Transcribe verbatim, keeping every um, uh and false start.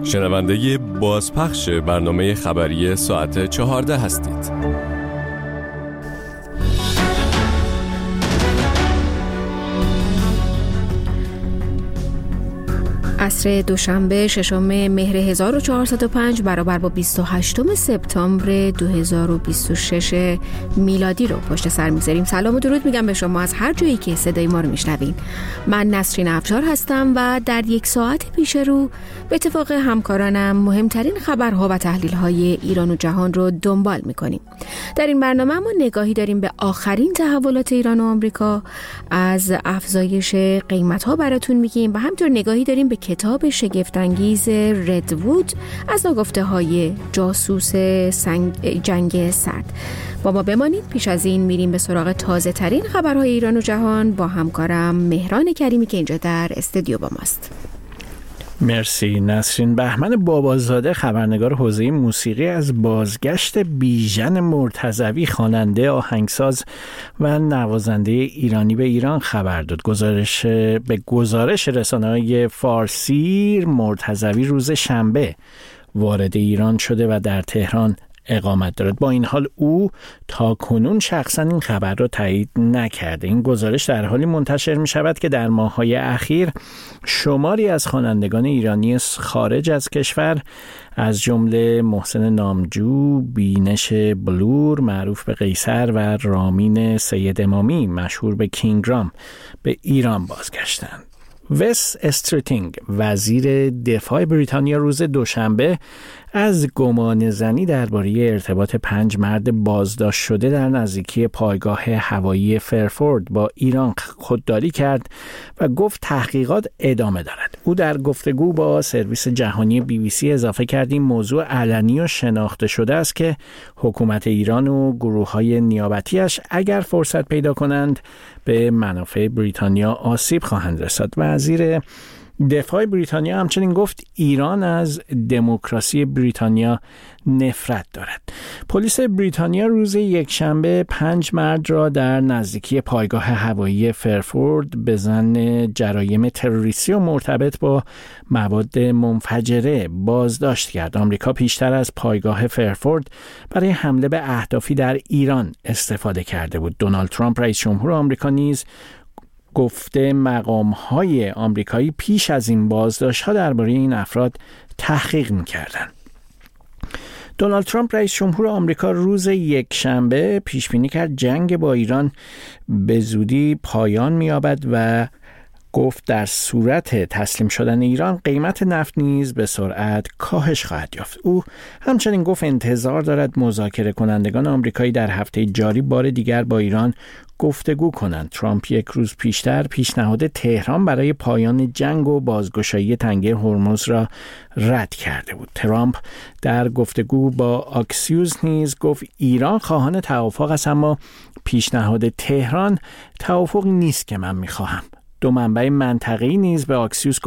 شنونده بازپخش برنامه خبری ساعت چهارده هستید. عصر دوشنبه ششم مهر هزار و چهارصد و پنج برابر با بیست و هشتم سپتامبر دو هزار و بیست و شش میلادی رو پشت سر میذاریم. سلام و درود میگم به شما از هر جایی که صدای ما رو میشنوین. من نسرین افشار هستم و در یک ساعت پیش رو به اتفاق همکارانم مهمترین خبرها و تحلیل‌های ایران و جهان رو دنبال میکنیم. در این برنامه ما نگاهی داریم به آخرین تحولات ایران و آمریکا، از افزایش قیمت‌ها براتون میگیم و همینطور نگاهی داریم به کتاب شگفت‌انگیز ردوود از ناگفته‌های جاسوس سنگ جنگ سرد. با ما بمانید. پیش از این میریم به سراغ تازه ترین خبرهای ایران و جهان با همکارم مهران کریمی که اینجا در استودیو با ماست. مرسی نسرین. بهمن بابازاده خبرنگار حوزه موسیقی از بازگشت بیژن مرتضوی، خواننده، آهنگساز و نوازنده ایرانی به ایران خبر داد. گزارش به گزارش رسانه‌های فارسی، مرتضوی روز شنبه وارد ایران شده و در تهران اقامت دارد. با این حال او تا کنون شخصا این خبر را تایید نکرده. این گزارش در حالی منتشر می شود که در ماه‌های اخیر شماری از خوانندگان ایرانی خارج از کشور از جمله محسن نامجو، بینش بلور معروف به قیصر و رامین سید امامی مشهور به کینگ رام به ایران بازگشتند. وس استریتینگ وزیر دفاع بریتانیا روز دوشنبه از گمان زنی درباره ارتباط پنج مرد بازداشت شده در نزدیکی پایگاه هوایی فرفورد با ایران خودداری کرد و گفت تحقیقات ادامه دارد. او در گفتگو با سرویس جهانی بی بی سی اضافه کرد این موضوع علنی و شناخته شده است که حکومت ایران و گروه‌های نیابتیش اگر فرصت پیدا کنند به منافع بریتانیا آسیب خواهند رساند. وزیر دفاع بریتانیا همچنین گفت ایران از دموکراسی بریتانیا نفرت دارد. پلیس بریتانیا روز یکشنبه پنج مرد را در نزدیکی پایگاه هوایی فرفورد به ظن جرایم تروریستی و مرتبط با مواد منفجره بازداشت کرد. آمریکا پیشتر از پایگاه فرفورد برای حمله به اهدافی در ایران استفاده کرده بود. دونالد ترامپ رئیس جمهور آمریکا نیز گفته مقام‌های آمریکایی پیش از این بازداشت‌ها درباره این افراد تحقیق می‌کردند. دونالد ترامپ رئیس جمهور آمریکا روز یکشنبه پیش بینی کرد جنگ با ایران به زودی پایان می‌یابد و گفت در صورت تسلیم شدن ایران قیمت نفت نیز به سرعت کاهش خواهد یافت. او همچنین گفت انتظار دارد مذاکره کنندگان آمریکایی در هفته جاری بار دیگر با ایران گفتگو کنند. ترامپ یک روز پیشتر پیشنهاد تهران برای پایان جنگ و بازگشایی تنگه هرمز را رد کرده بود. ترامپ در گفتگو با آکسیوس نیز گفت ایران خواهان توافق است، اما پیشنهاد تهران توافق نیست که من می‌خواهم. دو منبع منطقه‌ای نیز به آکسیوس